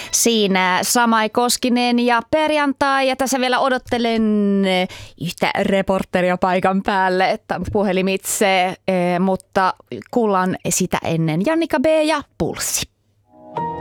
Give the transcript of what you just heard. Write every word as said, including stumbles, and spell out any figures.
Siinä Samai Koskinen ja Perjantai. Ja tässä vielä odottelen yhtä reporteria paikan päälle, että puhelimitse, mutta kuullaan sitä ennen Jannika B. ja Pulssi.